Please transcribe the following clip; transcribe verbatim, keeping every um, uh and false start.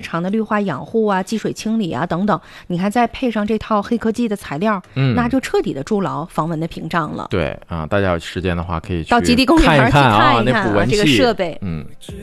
常的绿化养护啊、积水清理啊等等，你看再配上这套黑科技的材料，嗯，那就彻底的筑牢防蚊的屏障了。 对啊，大家有时间的话可以去到极地公园看一看啊， 去看一看啊，这个设备， 嗯。